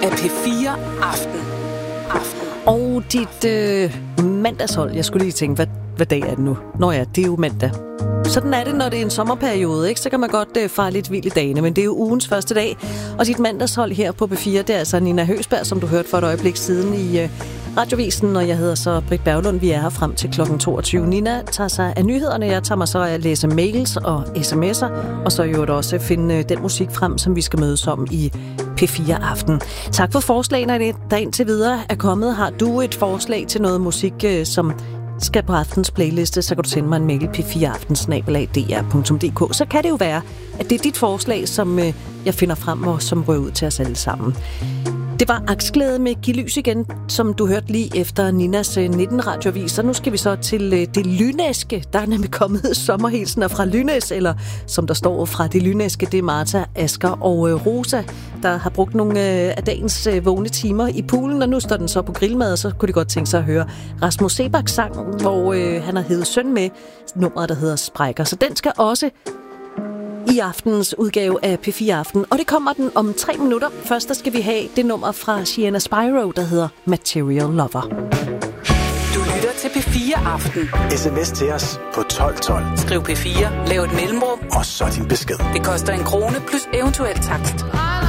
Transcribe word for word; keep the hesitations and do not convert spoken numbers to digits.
af P fire Aften. Aften. Og dit øh, mandagshold, jeg skulle lige tænke, hvad, hvad dag er det nu? Nå ja, det er jo mandag. Sådan er det, når det er en sommerperiode, ikke? Så kan man godt øh, fare lidt vild i dagene, men det er jo ugens første dag. Og dit mandagshold her på P fire, det er altså Nina Høgsberg, som du hørte for et øjeblik siden i øh, Radiovisen, og jeg hedder så Britt Berglund. Vi er her frem til klokken toogtyve. Nina tager sig af nyhederne, jeg tager mig så af at læse mails og sms'er, og så jo også finde øh, den musik frem, som vi skal mødes om i P fire Aften. Tak for forslagene, der indtil videre er kommet. Har du et forslag til noget musik, øh, som skal på aftens playliste, så kan du sende mig en mail p fire aften snabel-a d r punktum d k. Så kan det jo være, at det er dit forslag, som øh, jeg finder frem og som rører ud til os alle sammen. Det var Aksglæde med Giv lys igen, som du hørte lige efter Ninas nitten radioavis. Og nu skal vi så til øh, det lynæske. Der er nemlig kommet sommerhilsener fra Lynæs, eller som der står fra det lynæske, det er Martha, Asger og øh, Rosa, der har brugt nogle øh, af dagens øh, vågne timer i poolen, og nu står den så på grillmad, og så kunne de godt tænke sig at høre Rasmus Sebaks sang, hvor øh, han har heddet søn med nummeret, der hedder Sprækker. Så den skal også i aftenens udgave af P fire Aften, og det kommer den om tre minutter. Først der skal vi have det nummer fra Sienna Spyro, der hedder Material Lover. Du lytter til P fire Aften. Sms til os på tolv tolv. Skriv P fire, lav et mellemrum, og så din besked. Det koster en krone plus eventuelt takst.